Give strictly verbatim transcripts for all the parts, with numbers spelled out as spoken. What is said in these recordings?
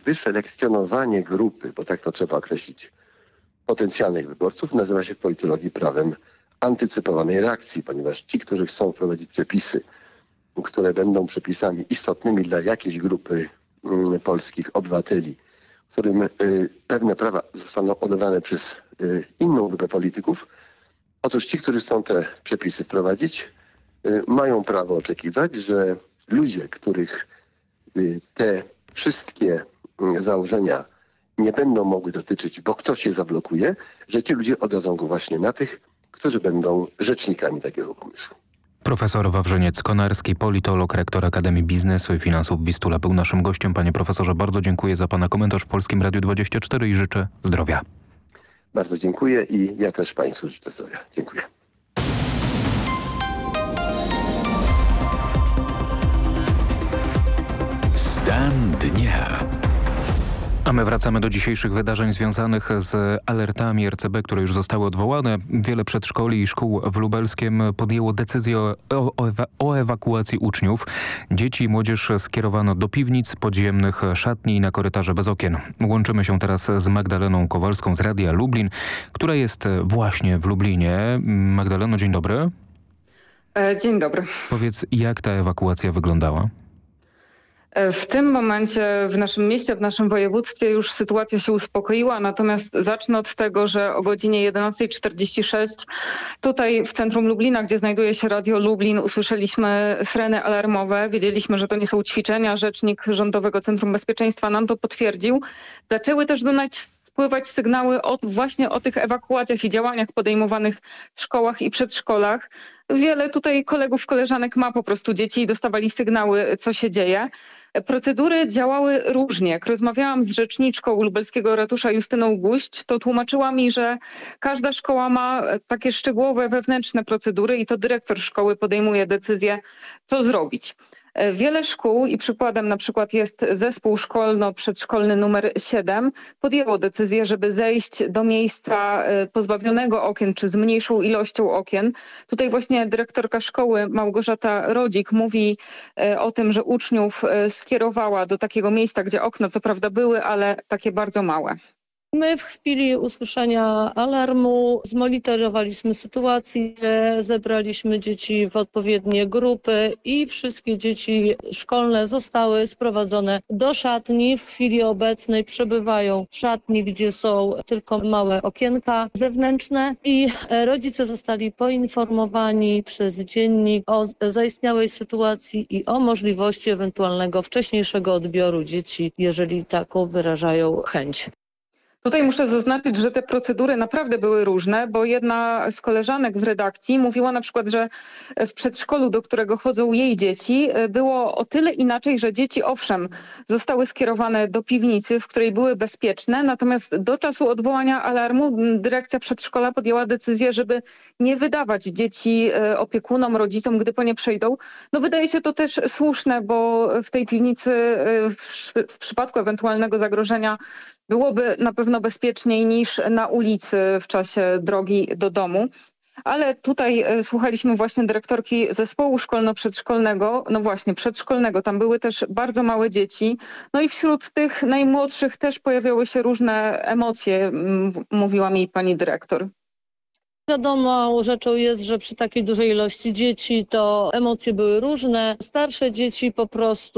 wyselekcjonowanie grupy, bo tak to trzeba określić, potencjalnych wyborców nazywa się w politologii prawem antycypowanej reakcji, ponieważ ci, którzy chcą wprowadzić przepisy, które będą przepisami istotnymi dla jakiejś grupy mm, polskich obywateli, którym y, pewne prawa zostaną odebrane przez y, inną grupę polityków, otóż ci, którzy chcą te przepisy wprowadzić, y, mają prawo oczekiwać, że ludzie, których y, te wszystkie y, założenia nie będą mogły dotyczyć, bo ktoś je zablokuje, że ci ludzie oddadzą go właśnie na tych, którzy będą rzecznikami takiego pomysłu. Profesor Wawrzyniec Konarski, politolog, rektor Akademii Biznesu i Finansów Wistula był naszym gościem. Panie profesorze, bardzo dziękuję za pana komentarz w Polskim Radiu dwadzieścia cztery i życzę zdrowia. Bardzo dziękuję i ja też państwu życzę zdrowia. Dziękuję. Stan dnia. A my wracamy do dzisiejszych wydarzeń związanych z alertami R C B, które już zostały odwołane. Wiele przedszkoli i szkół w Lubelskiem podjęło decyzję o, o, ewa o ewakuacji uczniów. Dzieci i młodzież skierowano do piwnic, podziemnych szatni i na korytarze bez okien. Łączymy się teraz z Magdaleną Kowalską z Radia Lublin, która jest właśnie w Lublinie. Magdaleno, dzień dobry. Dzień dobry. Powiedz, jak ta ewakuacja wyglądała? W tym momencie w naszym mieście, w naszym województwie już sytuacja się uspokoiła, natomiast zacznę od tego, że o godzinie jedenastej czterdzieści sześć tutaj w centrum Lublina, gdzie znajduje się Radio Lublin, usłyszeliśmy syreny alarmowe. Wiedzieliśmy, że to nie są ćwiczenia. Rzecznik Rządowego Centrum Bezpieczeństwa nam to potwierdził. Zaczęły też do nas spływać sygnały o, właśnie o tych ewakuacjach i działaniach podejmowanych w szkołach i przedszkolach. Wiele tutaj kolegów, koleżanek ma po prostu dzieci i dostawali sygnały, co się dzieje. Procedury działały różnie. Jak rozmawiałam z rzeczniczką lubelskiego ratusza Justyną Guść, to tłumaczyła mi, że każda szkoła ma takie szczegółowe wewnętrzne procedury i to dyrektor szkoły podejmuje decyzję, co zrobić. Wiele szkół i przykładem na przykład jest zespół szkolno-przedszkolny numer siedem, podjęło decyzję, żeby zejść do miejsca pozbawionego okien czy z mniejszą ilością okien. Tutaj właśnie dyrektorka szkoły Małgorzata Rodzik mówi o tym, że uczniów skierowała do takiego miejsca, gdzie okna co prawda były, ale takie bardzo małe. My w chwili usłyszenia alarmu zmonitorowaliśmy sytuację, zebraliśmy dzieci w odpowiednie grupy i wszystkie dzieci szkolne zostały sprowadzone do szatni. W chwili obecnej przebywają w szatni, gdzie są tylko małe okienka zewnętrzne i rodzice zostali poinformowani przez dziennik o zaistniałej sytuacji i o możliwości ewentualnego wcześniejszego odbioru dzieci, jeżeli taką wyrażają chęć. Tutaj muszę zaznaczyć, że te procedury naprawdę były różne, bo jedna z koleżanek w redakcji mówiła na przykład, że w przedszkolu, do którego chodzą jej dzieci, było o tyle inaczej, że dzieci owszem zostały skierowane do piwnicy, w której były bezpieczne, natomiast do czasu odwołania alarmu dyrekcja przedszkola podjęła decyzję, żeby nie wydawać dzieci opiekunom, rodzicom, gdy po nie przejdą. No wydaje się to też słuszne, bo w tej piwnicy w, w przypadku ewentualnego zagrożenia byłoby na pewno bezpieczniej niż na ulicy w czasie drogi do domu. Ale tutaj słuchaliśmy właśnie dyrektorki zespołu szkolno-przedszkolnego, no właśnie przedszkolnego, tam były też bardzo małe dzieci. No i wśród tych najmłodszych też pojawiały się różne emocje, mówiła mi pani dyrektor. Wiadomą rzeczą jest, że przy takiej dużej ilości dzieci to emocje były różne. Starsze dzieci po prostu,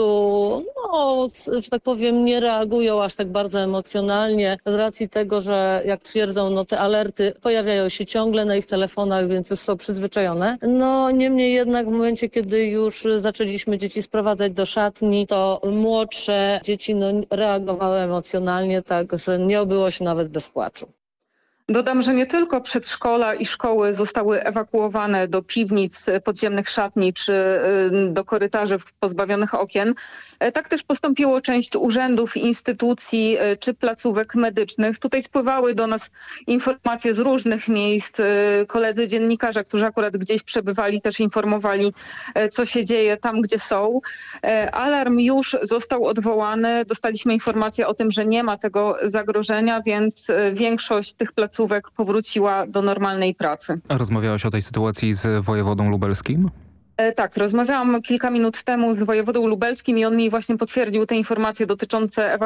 no, że tak powiem, nie reagują aż tak bardzo emocjonalnie z racji tego, że jak twierdzą, no te alerty pojawiają się ciągle na ich telefonach, więc już są przyzwyczajone. No niemniej jednak w momencie, kiedy już zaczęliśmy dzieci sprowadzać do szatni, to młodsze dzieci no, reagowały emocjonalnie, tak że nie obyło się nawet bez płaczu. Dodam, że nie tylko przedszkola i szkoły zostały ewakuowane do piwnic, podziemnych szatni czy do korytarzy pozbawionych okien. Tak też postąpiło część urzędów, instytucji czy placówek medycznych. Tutaj spływały do nas informacje z różnych miejsc. Koledzy dziennikarze, którzy akurat gdzieś przebywali, też informowali, co się dzieje tam, gdzie są. Alarm już został odwołany. Dostaliśmy informację o tym, że nie ma tego zagrożenia, więc większość tych placówek powróciła do normalnej pracy. A rozmawiałaś o tej sytuacji z wojewodą lubelskim? E, tak, rozmawiałam kilka minut temu z wojewodą lubelskim i on mi właśnie potwierdził te informacje dotyczące ewakuacji